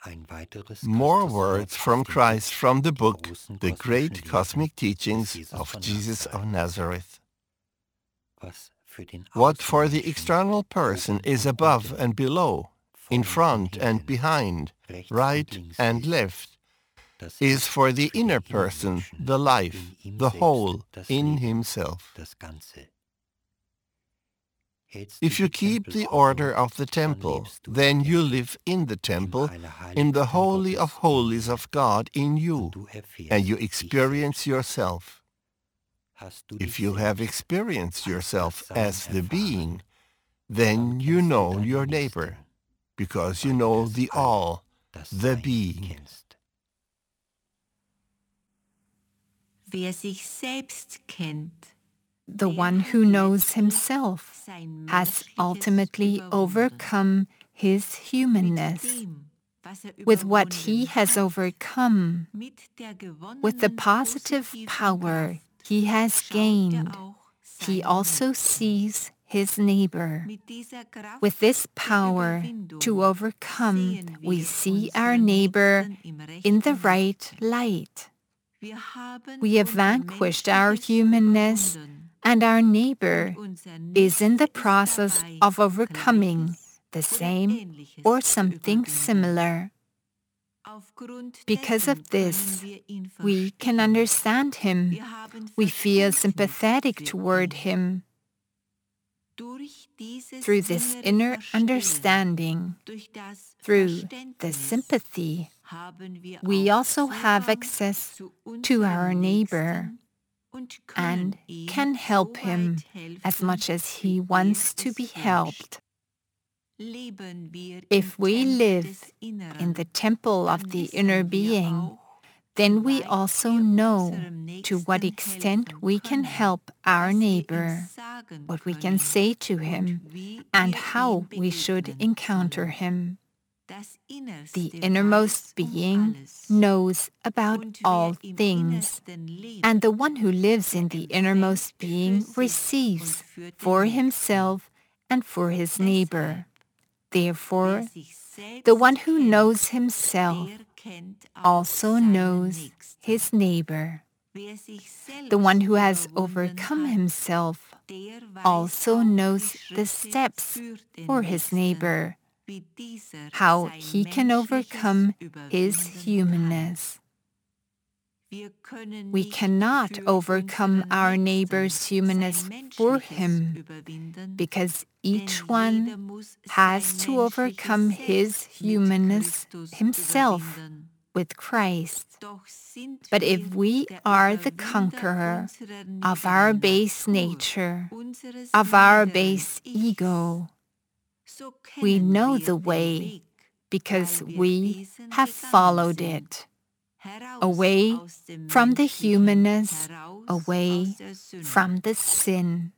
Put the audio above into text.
More words from Christ from the book, The Great Cosmic Teachings of Jesus of Nazareth. What for the external person is above and below, in front and behind, right and left, is for the inner person the life, the whole, in himself. If you keep the order of the temple, then you live in the temple, in the Holy of Holies of God in you, and you experience yourself. If you have experienced yourself as the being, then you know your neighbor, because you know the all, the being. Wer sich selbst kennt, the one who knows himself has ultimately overcome his humanness. With what he has overcome, with the positive power he has gained, he also sees his neighbor. With this power to overcome, we see our neighbor in the right light. We have vanquished our humanness, and our neighbor is in the process of overcoming the same or something similar. Because of this, we can understand him. We feel sympathetic toward him. Through this inner understanding, through the sympathy, we also have access to our neighbor and can help him as much as he wants to be helped. If we live in the temple of the inner being, then we also know to what extent we can help our neighbor, what we can say to him, and how we should encounter him. The innermost being knows about all things, and the one who lives in the innermost being receives for himself and for his neighbor. Therefore, the one who knows himself also knows his neighbor. The one who has overcome himself also knows the steps for his neighbor, how he can overcome his humanness. We cannot overcome our neighbor's humanness for him, because each one has to overcome his humanness himself with Christ. But if we are the conqueror of our base nature, of our base ego, we know the way because we have followed it. Away from the humanness, away from the sin.